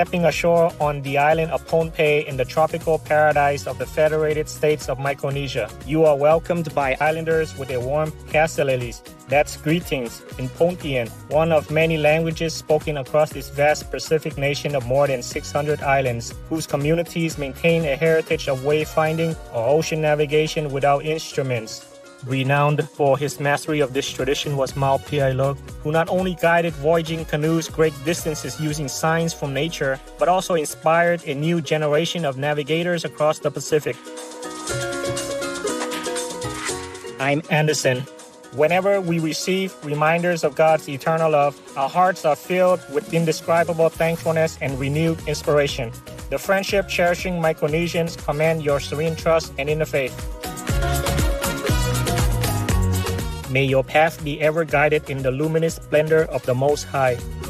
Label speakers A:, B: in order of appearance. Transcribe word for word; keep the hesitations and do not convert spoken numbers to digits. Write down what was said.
A: stepping ashore on the island of Pohnpei in the tropical paradise of the Federated States of Micronesia. You are welcomed by islanders with a warm kasalelis, that's greetings, in Pohnpian, one of many languages spoken across this vast Pacific nation of more than six hundred islands, whose communities maintain a heritage of wayfinding or ocean navigation without instruments. Renowned for his mastery of this tradition was Mao Piailug, who not only guided voyaging canoes great distances using signs from nature, but also inspired a new generation of navigators across the Pacific. I'm Anderson. Whenever we receive reminders of God's eternal love, our hearts are filled with indescribable thankfulness and renewed inspiration. The friendship-cherishing Micronesians command your serene trust and inner faith. May your path be ever guided in the luminous splendor of the Most High.